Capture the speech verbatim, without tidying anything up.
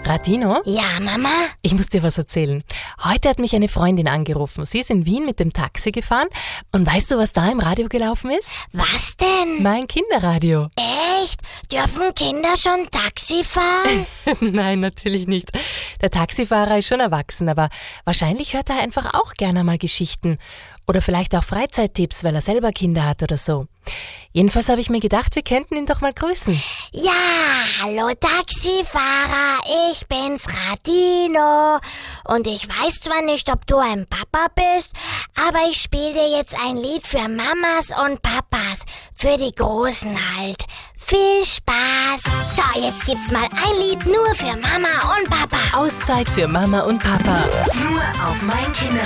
Radino? Ja, Mama? Ich muss dir was erzählen. Heute hat mich eine Freundin angerufen. Sie ist in Wien mit dem Taxi gefahren. Und weißt du, was da im Radio gelaufen ist? Was denn? Mein Kinderradio. Echt? Dürfen Kinder schon Taxi fahren? Nein, natürlich nicht. Der Taxifahrer ist schon erwachsen, aber wahrscheinlich hört er einfach auch gerne mal Geschichten. Oder vielleicht auch Freizeittipps, weil er selber Kinder hat oder so. Jedenfalls habe ich mir gedacht, wir könnten ihn doch mal grüßen. Ja, hallo Taxifahrer, ich bin's Radino. Und ich weiß zwar nicht, ob du ein Papa bist, aber ich spiele dir jetzt ein Lied für Mamas und Papas. Für die Großen halt. Viel Spaß. So, jetzt gibt's mal ein Lied nur für Mama und Papa. Auszeit für Mama und Papa. Nur auf mein Kinderradio.